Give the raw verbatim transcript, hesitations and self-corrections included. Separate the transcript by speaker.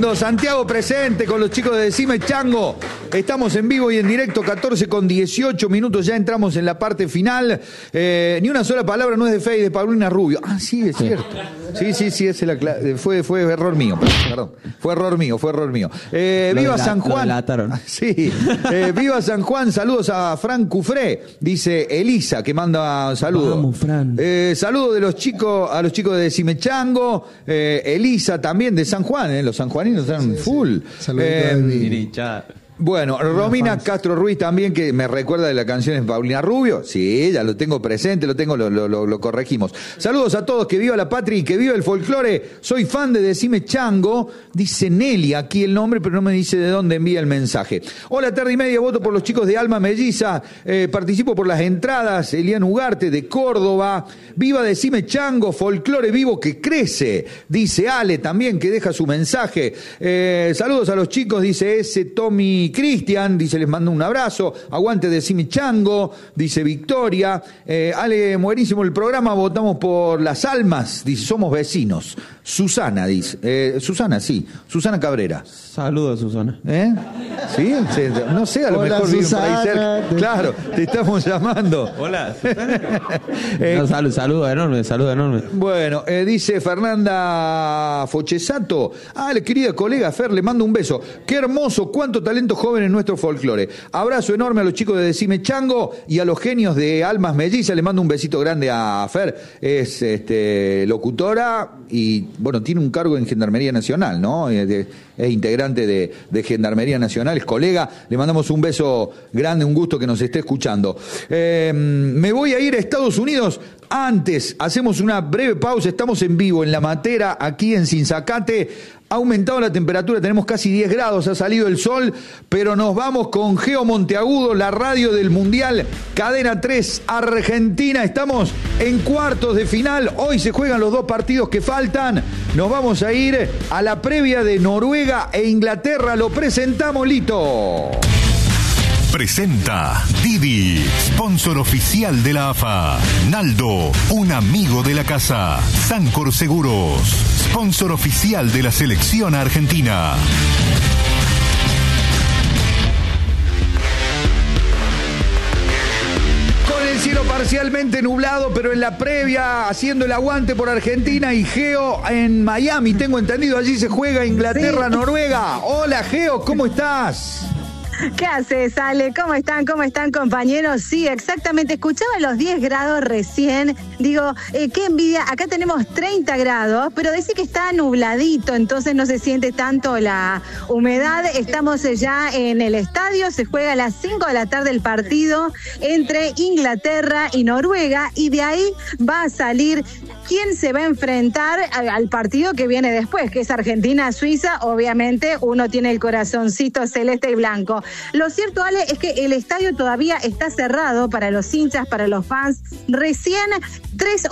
Speaker 1: lindo. Santiago presente con los chicos de Decime Chango. Estamos en vivo y en directo, catorce con dieciocho minutos. Ya entramos en la parte final. Eh, ni una sola palabra no es de Fey, de Paulina Rubio. Ah, sí, es cierto. Sí, sí, sí, ese la, fue, fue error mío. Perdón. Fue error mío, fue error mío. Eh, viva San Juan. Sí. Eh, viva San Juan. Saludos a Fran Cufré, dice Elisa, que manda saludos.
Speaker 2: Vamos, Fran.
Speaker 1: Eh, saludos de los chicos, a los chicos de Decime Chango. Eh, Elisa también de San Juan, eh, los sanjuaninos están sí, full. Sí. Eh, bueno, Romina Castro Ruiz también, que me recuerda de la canción de Paulina Rubio. Sí, ya lo tengo presente, lo tengo, lo, lo, lo corregimos. Saludos a todos, que viva la patria y que viva el folclore. Soy fan de Decime Chango, dice Nelly, aquí el nombre, pero no me dice de dónde envía el mensaje. Hola, tarde y media, voto por los chicos de Alma Melliza, eh, participo por las entradas, Elian Ugarte de Córdoba. Viva Decime Chango, folclore vivo que crece, dice Ale también, que deja su mensaje. Eh, saludos a los chicos, dice ese Tommy Cristian, dice, les mando un abrazo. Aguante Decime Chango, dice Victoria. Eh, Ale, buenísimo el programa, votamos por las almas, dice, somos vecinos. Susana, dice. Eh, Susana, sí. Susana Cabrera.
Speaker 2: Saludos, Susana.
Speaker 1: ¿Eh? ¿Sí? No sé, a lo
Speaker 2: Hola,
Speaker 1: mejor viven por ahí cerca.
Speaker 2: Te...
Speaker 1: Claro, te estamos llamando.
Speaker 2: Hola, Susana. eh, no, salud, saludo enorme, saludo enorme.
Speaker 1: Bueno, eh, dice Fernanda Fochesato. Ah, querida colega Fer, le mando un beso. Qué hermoso, cuánto talento joven en nuestro folclore. Abrazo enorme a los chicos de Decime Chango y a los genios de Almas Mellizas. Le mando un besito grande a Fer. Es este, locutora y, bueno, tiene un cargo en Gendarmería Nacional, ¿no? Es, de, es integrante de, de Gendarmería Nacional, es colega. Le mandamos un beso grande, un gusto que nos esté escuchando. Eh, me voy a ir a Estados Unidos. Antes, hacemos una breve pausa. Estamos en vivo en La Matera, aquí en Sinzacate. Ha aumentado la temperatura, tenemos casi diez grados, ha salido el sol, pero nos vamos con Geo Monteagudo, la radio del Mundial, Cadena tres, Argentina. Estamos en cuartos de final, hoy se juegan los dos partidos que faltan. Nos vamos a ir a la previa de Noruega e Inglaterra, lo presentamos, Lito.
Speaker 3: Presenta Didi, sponsor oficial de la A F A. Naldo, un amigo de la casa. Sancor Seguros, sponsor oficial de la selección argentina.
Speaker 1: Con el cielo parcialmente nublado, pero en la previa haciendo el aguante por Argentina y Geo en Miami. Tengo entendido, allí se juega Inglaterra-Noruega. Hola Geo, ¿cómo estás?
Speaker 4: ¿Qué haces, Ale? ¿Cómo están? ¿Cómo están, compañeros? Sí, exactamente. Escuchaba los diez grados recién. Digo, eh, qué envidia. Acá tenemos treinta grados, pero decir que está nubladito, entonces no se siente tanto la humedad. Estamos ya en el estadio. Se juega a las cinco de la tarde el partido entre Inglaterra y Noruega. Y de ahí va a salir quién se va a enfrentar al partido que viene después, que es Argentina-Suiza. Obviamente, uno tiene el corazoncito celeste y blanco. Lo cierto, Ale, es que el estadio todavía está cerrado para los hinchas, para los fans. Recién tres